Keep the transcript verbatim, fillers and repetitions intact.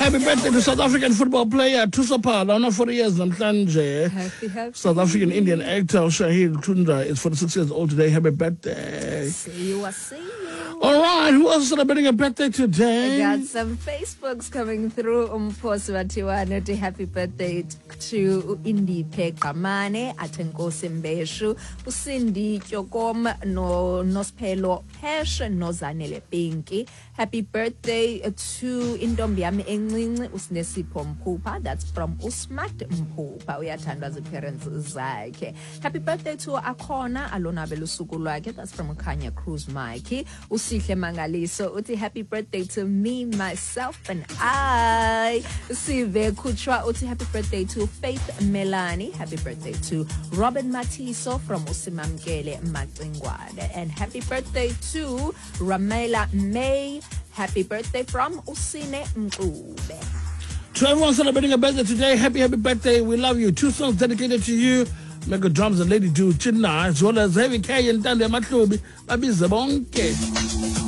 happy birthday to South African football player Tusapala on forty years namhlanje. Happy, happy. South African Indian actor Shahid Tundra is forty-six years old today. Happy birthday. See you, I see you. All right, who else is celebrating a birthday today? I got some Facebooks coming through. Umposi Watiwana to happy birthday to Indi Pekamane, Atenkosi Mbeshu, Usindi Kyokom, no Nospelo Pesh, Nozanele Pinky. Happy birthday to Indombiami Engling, Usnesi Pompupa. That's from Usmat Mpupa. We attend as parents. Zake. Happy birthday to Akona, Alona Belusukulake. That's from Kanya Cruz Mikey. Usihle Mangaliso. Uti happy birthday to me, myself, and I. Sive Kuchwa. Uti happy birthday to Faith Melani. Happy birthday to Robin Matiso from Usimamgele Matingwade. And happy birthday to Ramela May. Happy birthday from Usine Mkube. To everyone celebrating a birthday today, happy, happy birthday. We love you. Two songs dedicated to you. Mega Drums and Lady Do China, as well as Heavy K and Tande Matlubi. Babi Zabonke.